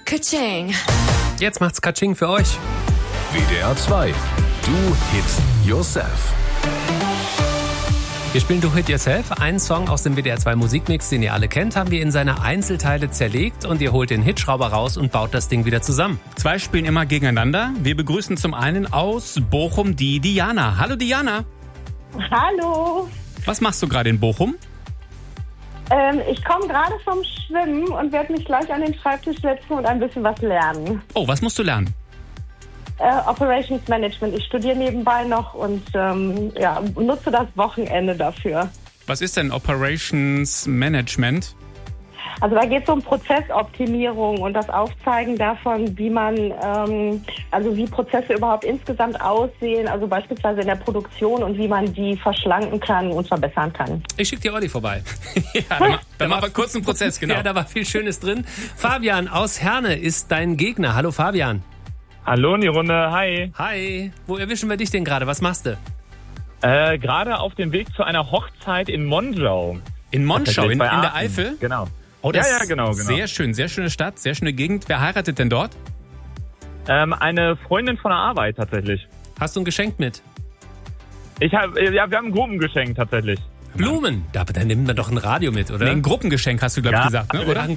Ka-ching. Jetzt macht's Katsching für euch. WDR 2. Do Hit Yourself. Wir spielen Do Hit Yourself. Einen Song aus dem WDR 2 Musikmix, den ihr alle kennt, haben wir in seine Einzelteile zerlegt und ihr holt den Hitschrauber raus und baut das Ding wieder zusammen. Zwei spielen immer gegeneinander. Wir begrüßen zum einen aus Bochum die Diana. Hallo Diana. Hallo. Was machst du gerade in Bochum? Ich komme gerade vom Schwimmen und werde mich gleich an den Schreibtisch setzen und ein bisschen was lernen. Oh, was musst du lernen? Operations Management. Ich studiere nebenbei noch und nutze das Wochenende dafür. Was ist denn Operations Management? Also da geht es um Prozessoptimierung und das Aufzeigen davon, wie man, wie Prozesse überhaupt insgesamt aussehen, also beispielsweise in der Produktion und wie man die verschlanken kann und verbessern kann. Ich schicke dir Olli vorbei. Ja, dann machen wir kurz einen Prozess, genau. Ja, da war viel Schönes drin. Fabian aus Herne ist dein Gegner. Hallo Fabian. Hallo in die Runde, hi. Hi. Wo erwischen wir dich denn gerade? Was machst du? Gerade auf dem Weg zu einer Hochzeit in Monschau. In Monschau, in Bei der Aachen. Eifel? Genau. Oh, das Ja, genau. Sehr schön, sehr schöne Stadt, sehr schöne Gegend. Wer heiratet denn dort? Eine Freundin von der Arbeit tatsächlich. Hast du ein Geschenk mit? Wir haben Gruppengeschenk tatsächlich. Blumen? Dann nimmt man doch ein Radio mit, oder? Nee, ein Gruppengeschenk hast du, glaube ich, Ja. gesagt, ne? Oder? Ein